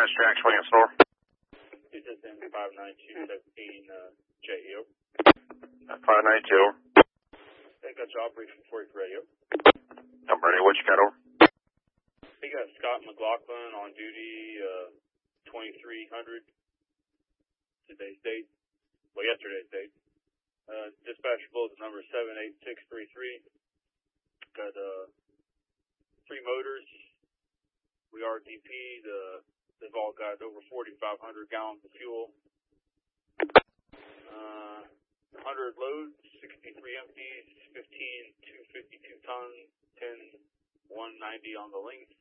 Dispatch Jack, swing and snore. This is in 59217 JEO. 592. They got job brief for radio. I'm ready. What you got over? We got Scott McLaughlin on duty, 2300. Today's date. Well, yesterday's date. Dispatch bulletin number 78633. Got 3 motors. We are DP. They've all got over 4,500 gallons of fuel. 100 loads, 63 empties, 15 252 tons, 10 190 on the length.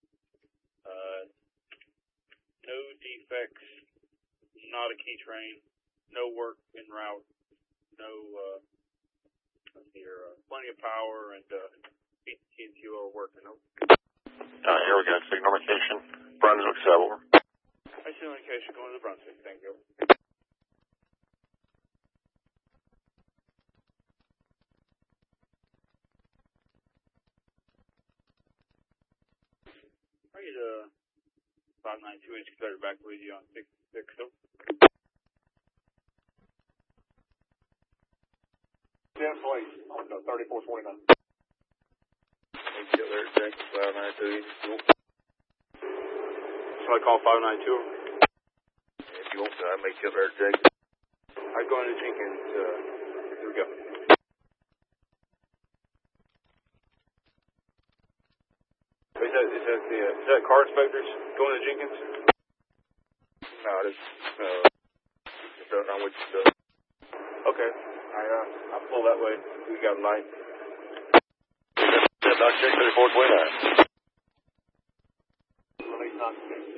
No defects, not a key train, no work en route, no, plenty of power, and BT and QO are working. Here we go. Signal location. Brunswick, over. I see location going to the Brunswick. Thank you. Alright, 592H considered back with you on 660. 10 place on 3429. Make sure they're checked. 592H. Somebody call 592. If you want to, I make sure they're checked. Alright, going to Jenkins. Here we go. Is that car inspectors going to Jenkins? No, it's on which stuff. Okay. I'll pull that way. We got a light. Doc, check 3429. Release 96.